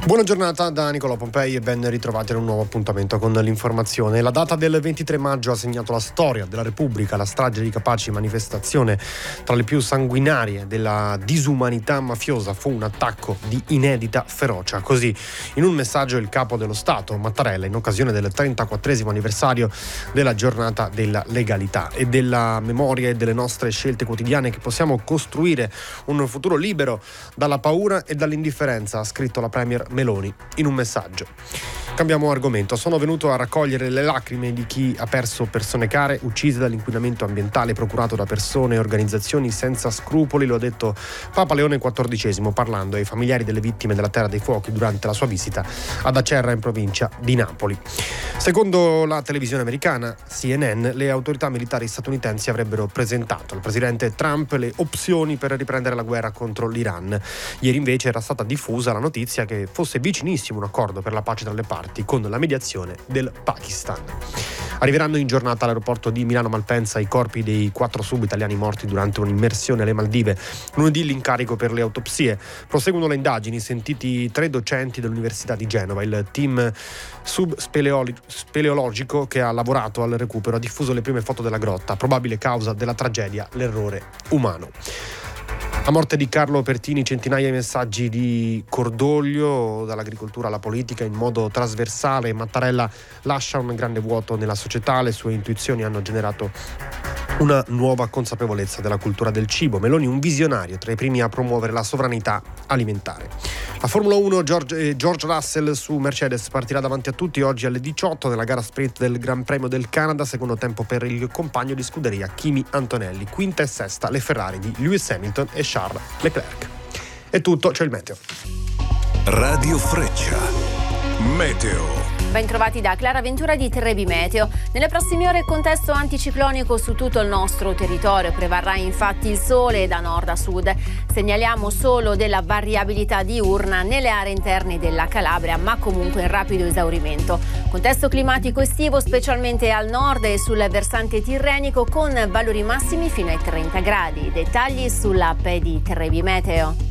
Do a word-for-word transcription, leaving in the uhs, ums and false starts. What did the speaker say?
Buona giornata da Nicolò Pompei e ben ritrovati in un nuovo appuntamento con l'informazione. La data del ventitré maggio ha segnato la storia della Repubblica, la strage di Capaci, manifestazione tra le più sanguinarie della disumanità mafiosa. Fu un attacco di inedita ferocia. Così, in un messaggio, il capo dello Stato, Mattarella, in occasione del trentaquattresimo anniversario della giornata della legalità e della memoria e delle nostre scelte quotidiane che possiamo costruire un futuro libero dalla paura e dall'indifferenza, ha scritto la Premier Meloni in un messaggio. Cambiamo argomento. Sono venuto a raccogliere le lacrime di chi ha perso persone care uccise dall'inquinamento ambientale procurato da persone e organizzazioni senza scrupoli, lo ha detto Papa Leone quattordicesimo parlando ai familiari delle vittime della Terra dei Fuochi durante la sua visita ad Acerra in provincia di Napoli. Secondo la televisione americana C N N, le autorità militari statunitensi avrebbero presentato al presidente Trump le opzioni per riprendere la guerra contro l'Iran. Ieri invece era stata diffusa la notizia che fosse vicinissimo un accordo per la pace tra le parti con la mediazione del Pakistan. Arriveranno in giornata all'aeroporto di Milano Malpensa i corpi dei quattro sub-italiani morti durante un'immersione alle Maldive. Lunedì l'incarico per le autopsie. Proseguono le indagini, sentiti tre docenti dell'Università di Genova. Il team sub-speleologico che ha lavorato al recupero ha diffuso le prime foto della grotta. Probabile causa della tragedia, l'errore umano. La morte di Carlo Pertini, centinaia di messaggi di cordoglio dall'agricoltura alla politica in modo trasversale. Mattarella lascia un grande vuoto nella società, le sue intuizioni hanno generato una nuova consapevolezza della cultura del cibo. Meloni un visionario, tra i primi a promuovere la sovranità alimentare. La Formula uno, George, eh, George Russell su Mercedes partirà davanti a tutti oggi alle diciotto nella gara sprint del Gran Premio del Canada, secondo tempo per il compagno di scuderia Kimi Antonelli, quinta e sesta le Ferrari di Lewis Hamilton e Charles Leclerc. È tutto, c'è il meteo. Radio Freccia, meteo. Ben trovati da Clara Ventura di Trebi Meteo. Nelle prossime ore contesto anticiclonico su tutto il nostro territorio. Prevarrà infatti il sole da nord a sud. Segnaliamo solo della variabilità diurna nelle aree interne della Calabria, ma comunque in rapido esaurimento. Contesto climatico estivo specialmente al nord e sul versante tirrenico con valori massimi fino ai trenta gradi. Dettagli sull'app di Trebi Meteo.